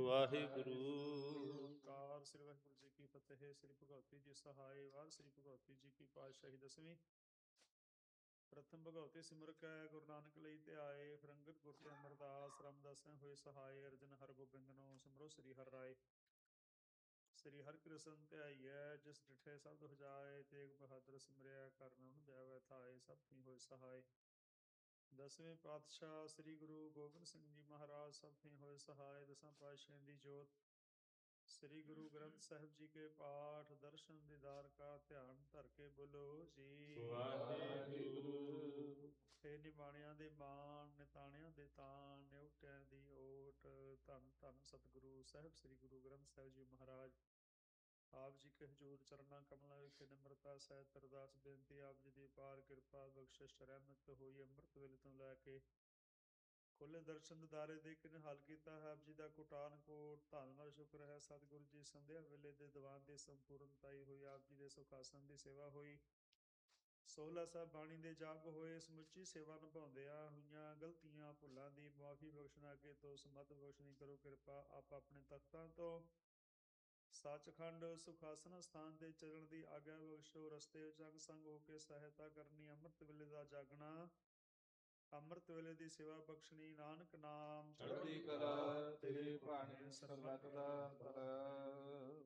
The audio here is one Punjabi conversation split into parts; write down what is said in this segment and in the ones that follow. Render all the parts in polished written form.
ਵਾਹਿਗੁਰੂ। ਕਾਰ ਸ੍ਰੀ ਵਾਹਿਗੁਰੂ ਜੀ ਕੀ ਫਤਿਹ। ਸ੍ਰੀ ਭਗਵਤੀ ਜੀ ਸਹਾਇ। ਵਾਰ ਸ੍ਰੀ ਭਗਵਤੀ ਜੀ ਕੀ ਪਾਤਸ਼ਾਹੀ ਦਸਵੀਂ। ਪ੍ਰਥਮ ਭਗਵਤੀ ਸਿਮਰ ਕੈ ਗੁਰੂ ਨਾਨਕ ਲਈ ਧਿਆਏ। ਫਰੰਗਤ ਗੁਰ ਤੇ ਅਮਰਦਾਸ ਰਾਮਦਾਸੈ ਹੋਏ ਸਹਾਇ। ਅਰਜਨ ਹਰ ਗੋਬਿੰਦ ਨੂੰ ਸਿਮਰੋ ਸ੍ਰੀ ਹਰਿ ਰਾਏ। ਸ੍ਰੀ ਹਰਿ ਕ੍ਰਿਸ਼ਨ ਧਿਆਈਐ ਜਿਸ ਡਿਠੇ ਸਬਦ ਹੁਜਾਏ। ਤੇਗ ਬਹਾਦਰ ਸਿਮਰਿਆ ਕਰਨ ਜਾਵੈ ਥਾਏ। ਸਭ ਥੀਂ ਹੋਏ ਸਹਾਇ। ਦਸਵੇਂ ਪਾਤਸ਼ਾਹ ਸ੍ਰੀ ਗੁਰੂ ਗੋਬਿੰਦ ਸਿੰਘ ਜੀ ਮਹਾਰਾਜ ਸਭ ਥੀਂ ਹੋਏ ਸਹਾਇ। ਦਸਾਂ ਪਾਤਸ਼ਾਹਾਂ ਦੀ ਜੋਤ ਸ੍ਰੀ ਗੁਰੂ ਗ੍ਰੰਥ ਸਾਹਿਬ ਜੀ ਕੇ ਪਾਠ ਦਰਸ਼ਨ ਦੀਦਾਰ ਕਾ ਧਿਆਨ ਧਰ ਕੇ ਬੋਲੋ ਜੀ ਵਾਹਿਗੁਰੂ। ਤੇ ਨਿਬਾਣਿਆਂ ਦੇ ਮਾਣ ਨਿਤਾਣਿਆਂ ਦੇ ਤਾਣ ਨਿਉਟਿਆਂ ਦੀ ਓਟ। ਧੰਨ ਧੰਨ ਸਤਿਗੁਰੂ ਸਾਹਿਬ ਸ੍ਰੀ ਗੁਰੂ ਗ੍ਰੰਥ ਸਾਹਿਬ ਜੀ ਮਹਾਰਾਜ ਆਪ ਜੀ ਕੇ ਹਜ਼ੂਰ ਚਰਨਾਂ ਕਮਲਾਂ ਵਿਖੇ ਨਿਮਰਤਾ ਸਹਿਤ ਅਰਦਾਸ ਬੇਨਤੀ। ਆਪ ਜੀ ਦੀ ਅਪਾਰ ਕਿਰਪਾ ਬਖਸ਼ਿਸ਼ ਰਹਿਮਤ ਹੋਈ। ਅੰਮ੍ਰਿਤ ਵੇਲੇ ਤੋਂ ਲੈ ਕੇ ਖੁੱਲੇ ਦਰਸ਼ਨ ਦਿਦਾਰੇ ਦੇ ਕੇ ਨਿਹਾਲ ਕੀਤਾ ਹੈ ਆਪ ਜੀ ਦਾ ਕੋਟਾਨ ਕੋਟ। ਧੰਨਵਾਦ ਸ਼ੁਕਰ ਹੈ ਸਤਿਗੁਰੂ ਜੀ। ਸੰਧਿਆ ਵੇਲੇ ਦੇ ਦੀਵਾਨ ਦੀ ਸੰਪੂਰਨਤਾਈ ਹੋਈ। ਆਪ ਜੀ ਦੇ ਸੁਖਾਸਨ ਦੀ ਸੇਵਾ ਹੋਈ। 16 ਸਾਹਿਬ ਬਾਣੀ ਦੇ ਜਾਪ ਹੋਏ। ਸਮੁੱਚੀ ਸੇਵਾ ਨਿਭਾਉਂਦਿਆਂ ਹੋਈਆਂ ਗਲਤੀਆਂ ਭੁੱਲਾਂ ਦੀ ਮੁਆਫੀ ਬਖਸ਼ਣਾ। ਅੱਗੇ ਤੋਂ ਸਮੱਧ ਬਖਸ਼ਣੀ ਕਰੋ ਕਿਰਪਾ। ਆਪ ਆਪਣੇ ਤਖਤਾਂ ਤੋਂ ਸੱਚਖੰਡ ਸੁਖਾਸਨ ਸਥਾਨ ਤੇ ਚੱਲਣ ਦੀ ਆਗਿਆ ਬਖਸ਼ੋ। ਰਸਤੇ ਜੰਗ ਸੰਗ ਹੋ ਕੇ ਸਹਾਇਤਾ ਕਰਨੀ। ਅੰਮ੍ਰਿਤ ਵੇਲੇ ਦਾ ਜਾਗਣਾ ਅੰਮ੍ਰਿਤ ਵੇਲੇ ਦੀ ਸੇਵਾ ਬਖਸ਼ਣੀ। ਨਾਨਕ ਨਾਮ ਚੜ੍ਹਦੀ ਕਲਾ ਤੇਰੇ ਭਾਣੇ ਸਰਬੱਤ ਸਰਬੱਤ ਦਾ ਭਲਾ।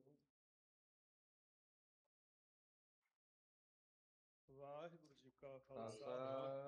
ਵਾਹਿਗੁਰੂ ਜੀ ਕਾ ਖਾਲਸਾ